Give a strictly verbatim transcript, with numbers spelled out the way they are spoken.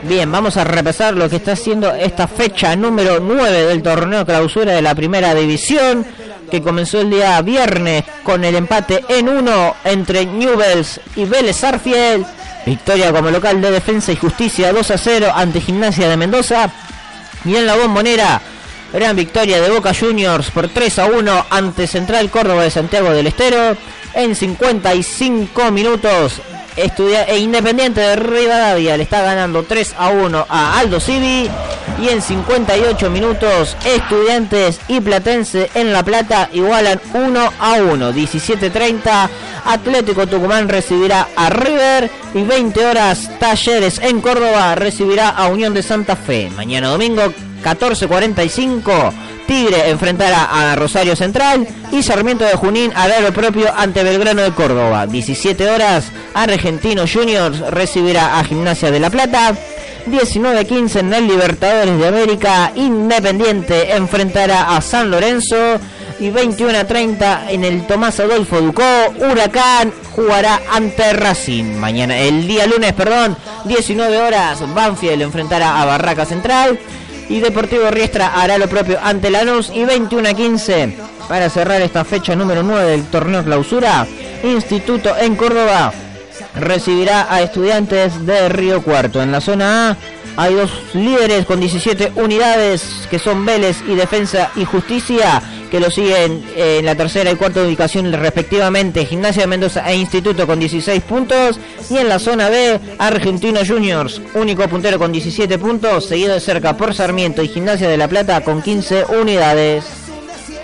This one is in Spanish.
Bien, vamos a repasar lo que está haciendo esta fecha número nueve del torneo clausura de la primera división, que comenzó el día viernes con el empate en uno entre Newell's y Vélez Sarsfield. Victoria como local de Defensa y Justicia dos a cero ante Gimnasia de Mendoza. Y en la Bombonera, gran victoria de Boca Juniors por tres a uno ante Central Córdoba de Santiago del Estero. En cincuenta y cinco minutos, Estudia- e Independiente de Rivadavia le está ganando tres a uno a Aldo Civi. Y en cincuenta y ocho minutos, Estudiantes y Platense en La Plata igualan uno a uno. diecisiete treinta, Atlético Tucumán recibirá a River. Y veinte horas, Talleres en Córdoba recibirá a Unión de Santa Fe. Mañana domingo, catorce cuarenta y cinco, Tigre enfrentará a Rosario Central. Y Sarmiento de Junín hará lo propio ante Belgrano de Córdoba. diecisiete horas, Argentino Juniors recibirá a Gimnasia de La Plata. diecinueve quince en el Libertadores de América, Independiente enfrentará a San Lorenzo. Y veintiuno treinta en el Tomás Adolfo Ducó, Huracán jugará ante Racing. Mañana, el día lunes, perdón, diecinueve horas, Banfield enfrentará a Barraca Central. Y Deportivo Riestra hará lo propio ante Lanús. Y veintiuno quince, para cerrar esta fecha número nueve del torneo clausura, Instituto en Córdoba recibirá a Estudiantes de Río Cuarto. En la zona A hay dos líderes con diecisiete unidades, que son Vélez y Defensa y Justicia, que lo siguen en la tercera y cuarta ubicación respectivamente Gimnasia de Mendoza e Instituto con dieciséis puntos. Y en la zona B, Argentino Juniors, único puntero con diecisiete puntos, seguido de cerca por Sarmiento y Gimnasia de La Plata con quince unidades.